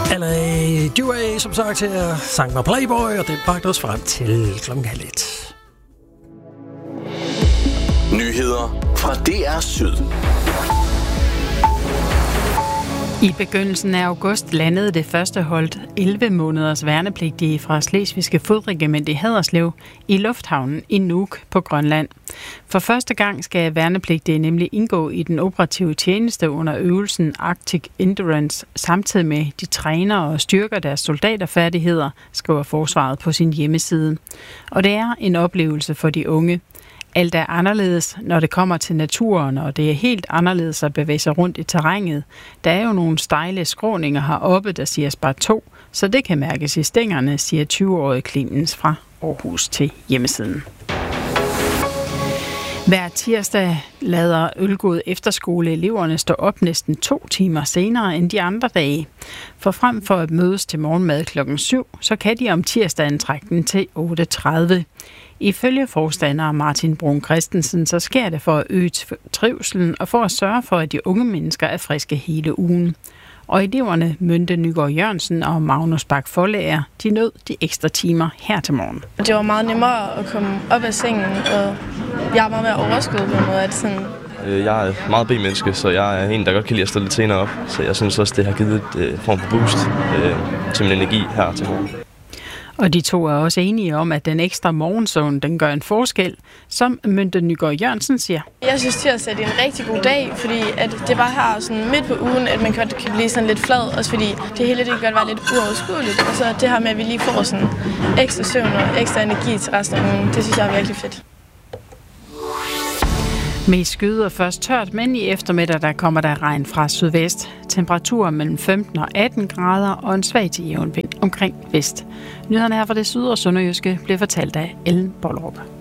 Eller Dua, som sagt her, sang med Playboy, og den bragte os frem til 12:30. Nyheder fra DR Syd. I begyndelsen af august landede det første hold 11 måneders værnepligtige fra Slesvigske Fodregiment i Haderslev i lufthavnen i Nuuk på Grønland. For første gang skal værnepligtige nemlig indgå i den operative tjeneste under øvelsen Arctic Endurance, samtidig med de træner og styrker deres soldaterfærdigheder, skriver Forsvaret på sin hjemmeside. Og det er en oplevelse for de unge. Alt er anderledes, når det kommer til naturen, og det er helt anderledes at bevæge sig rundt i terrænet. Der er jo nogle stejle skråninger heroppe, der siger spar 2, så det kan mærkes i stængerne, siger 20-årige Clemens fra Aarhus til hjemmesiden. Hver tirsdag lader Ølgod Efterskole-eleverne stå op næsten 2 timer senere end de andre dage. For frem for at mødes til morgenmad klokken 7, så kan de om tirsdagen trække den til 8:30. Ifølge forstander Martin Brun Christensen, så sker det for at øge trivselen og for at sørge for, at de unge mennesker er friske hele ugen. Og eleverne Mynte Nygaard Jørgensen og Magnus Bak Forlager, de nød de ekstra timer her til morgen. Det var meget nemmere at komme op af sengen, og jeg er meget mere overskud på noget af det sådan. Jeg er meget B-menneske, så jeg er en, der godt kan lide at stå lidt senere op. Så jeg synes også, det har givet et form for boost til min energi her til morgen. Og de to er også enige om, at den ekstra morgensøvn, den gør en forskel, som Mynte Nygaard Jørgensen siger. Jeg synes tirsdag er en rigtig god dag, fordi at det bare her sådan midt på ugen, at man godt kan blive sådan lidt flad, også fordi det hele det kan godt være lidt uoverskueligt. Og så det her med, at vi lige får sådan ekstra søvn og ekstra energi til resten af ugen, det synes jeg er virkelig fedt. Mest skyet og først tørt, men i eftermiddag der kommer der regn fra sydvest. Temperaturer mellem 15 og 18 grader og en svag til jævn vind omkring vest. Nyhederne her fra det syd- og sønderjyske blev fortalt af Ellen Bollerup.